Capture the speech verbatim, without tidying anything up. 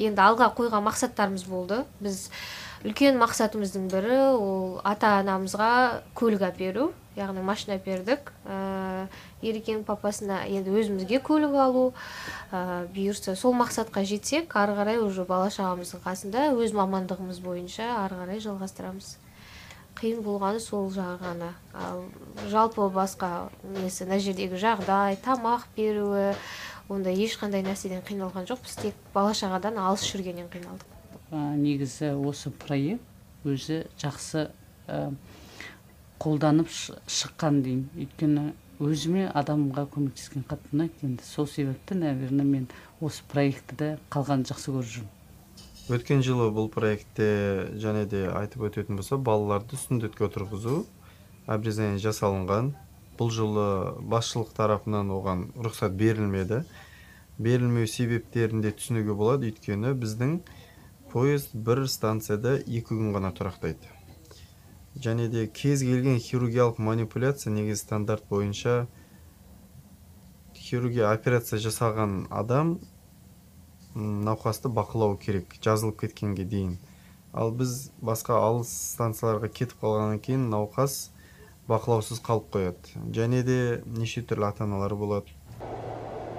енді алға қойған мақсаттарымыз болды. Біз үлкен мақсатымыздың бірі ол ата-анамызға көлік әперу, яғни машина бердік. Ерекең папасына енді өзімізге көлік алу, бұйырса сол мақсатқа жетсек, ары қарай уже бала-шағамыздың қасында өз мамандығымыз бойынша ары қарай жалғастырамыз. Қиын болғаны сол жағы ғана. Ал жалпы басқа несі, мына жердегі жағдай, тамақ беруі, онда ешқандай нәрседен қиналған жоқпыз, тек бала-шағадан алыс жүргеннен қиналдық. Негізі осы проект өзі жақсы қолданып шыққан деймін. Өйткені өзіме адамға көмектескен қатты ұнайды. Енді сол себепті, наверное, мен осы проектті қалған жақсы көріп жүрмін. Өткен жылы бұл проектте және де айтып өтетін болса, балаларды сүндетке отырғызу обрезание жасалынған. Бұл жылы басшылық тарапынан оған рұқсат берілмеді. Берілмеу себептерінде түсінуге болады, өйткені біздің поезд бір станцияда екі күн ғана тұрақтайды. Және де кез келген хирургиялық манипуляция негізі стандарт бойынша хирургия операция жасаған адам науқасты бақылау керек, жазылып кеткенге дейін. Ал біз басқа алыс станцияларға кетіп қалғаннан кейін науқас бақылаусыз қалып қояды. Және де неше түрлі ата-аналар болады.